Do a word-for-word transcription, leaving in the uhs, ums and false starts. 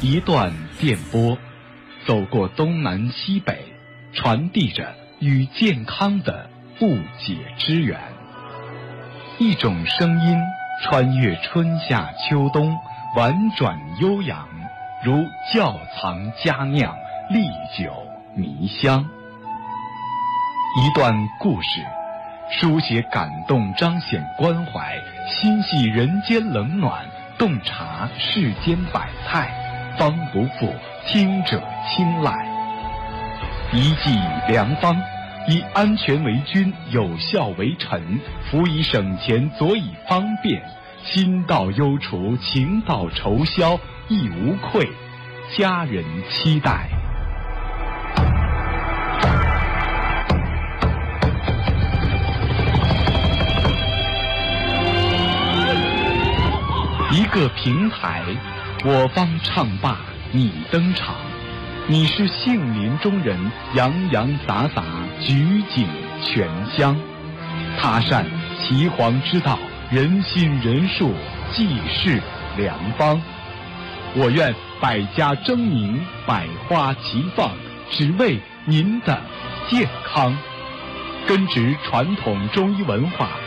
一段电波，走过东南西北，传递着与健康的不解之缘。一种声音穿越春夏秋冬，婉转悠扬，如窖藏佳酿，历久弥香。一段故事，书写感动，彰显关怀，心系人间冷暖，洞察世间百态，方不负听者青睐。一剂良方，以安全为君，有效为臣，辅以省钱，佐以方便，心到忧除，情到愁消，亦无愧，家人期待。一个平台，我方唱罢你登场，你是杏林中人，洋洋洒洒，举景全香。他善岐黄之道，人心人术，济世良方。我愿百家争鸣，百花齐放，只为您的健康。根植传统中医文化，